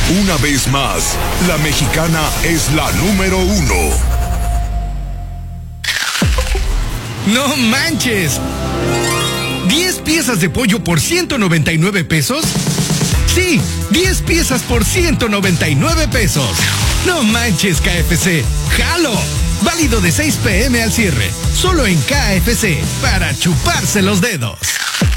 Una vez más, la mexicana es la número 1. ¡No manches! ¿10 piezas de pollo por 199 pesos? Sí, 10 piezas por 199 pesos. ¡No manches, KFC! ¡Jalo! Válido de 6 p.m. al cierre. Solo en KFC, para chuparse los dedos.